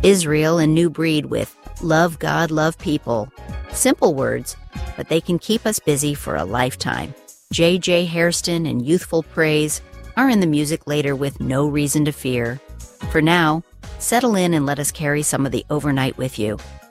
Israel and New Breed with Love God, Love People. Simple words, but they can keep us busy for a lifetime. J.J. Hairston and Youthful Praise are in the music later with No Reason to Fear. For now, settle in and let us carry some of the overnight with you.